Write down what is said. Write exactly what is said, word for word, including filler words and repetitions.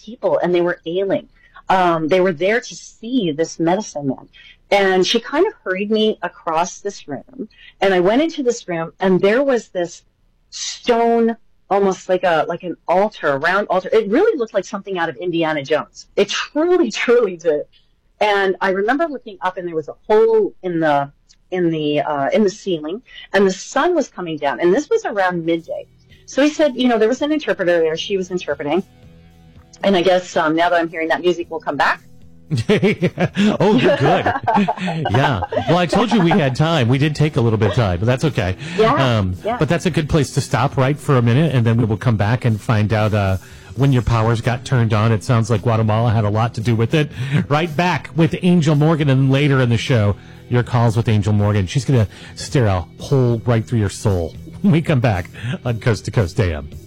people, and they were ailing. Um, they were there to see this medicine man. And she kind of hurried me across this room, and I went into this room, and there was this stone, almost like a like an altar, a round altar. It really looked like something out of Indiana Jones. It truly, truly did. And I remember looking up, and there was a hole in the in the uh, in the ceiling, and the sun was coming down. And this was around midday. So he said, you know, there was an interpreter there. She was interpreting. And I guess um, now that I'm hearing that music, will come back. Oh, you're good. Yeah. Well, I told you we had time. We did take a little bit of time, but that's okay. Yeah, um, yeah. But that's a good place to stop, right, for a minute, and then we will come back and find out uh, when your powers got turned on. It sounds like Guatemala had a lot to do with it. Right back with Angel Morgan, and later in the show, your calls with Angel Morgan. She's going to stare a hole right through your soul when we come back on Coast to Coast A M.